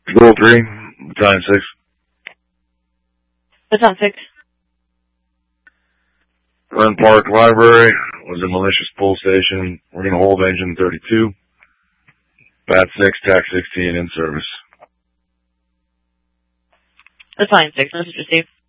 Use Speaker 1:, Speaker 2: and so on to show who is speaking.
Speaker 1: Goal 3, Battalion 6.
Speaker 2: Battalion 6.
Speaker 1: Glen Park Library was a malicious pull station. We're going to hold engine 32. Bat 6, TAC 16 in service.
Speaker 2: Battalion 6, message received.